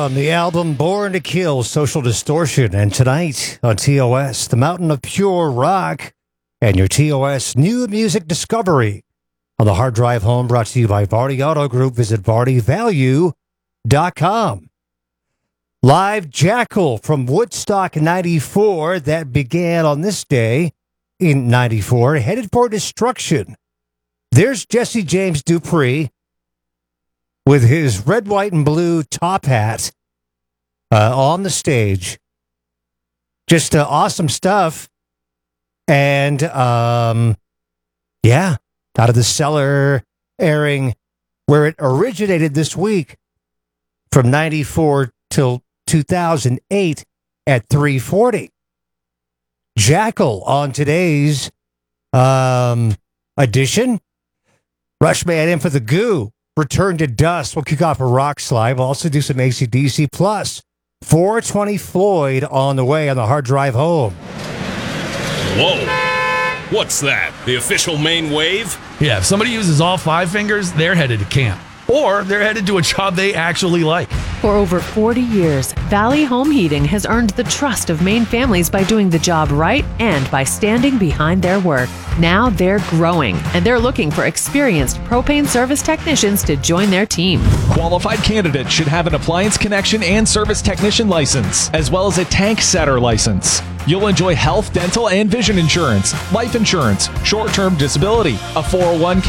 from the album Born to Kill, Social Distortion. And tonight on TOS, the Mountain of Pure Rock and your TOS New Music Discovery. On the Hard Drive Home, brought to you by Vardy Auto Group. Visit VardyValue.com. Live Jackal from Woodstock 94 that began on this day in 94, headed for destruction. There's Jesse James Dupree with his red, white, and blue top hat on the stage. Just awesome stuff. And, out of the Cellar airing where it originated this week from 94 till 2008 at 340. Jackal on today's edition. Rushman in for the Goo. Return to Dust. We'll kick off a rock slide. We'll also do some AC/DC plus 420 Floyd on the way on the Hard Drive Home. Whoa. What's that? The official main wave? Yeah, if somebody uses all 5 fingers, they're headed to camp. Or they're headed to a job they actually like. For over 40 years, Valley Home Heating has earned the trust of Maine families by doing the job right and by standing behind their work. Now they're growing, and they're looking for experienced propane service technicians to join their team. Qualified candidates should have an appliance connection and service technician license, as well as a tank setter license. You'll enjoy health, dental, and vision insurance, life insurance, short-term disability, a 401k,